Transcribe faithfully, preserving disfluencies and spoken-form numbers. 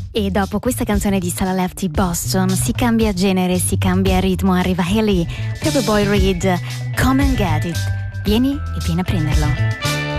E dopo questa canzone di Sala Lefty Boston si cambia genere, si cambia ritmo, arriva Haley, Paperboy Reed, Come and Get It. Vieni e vieni a prenderlo.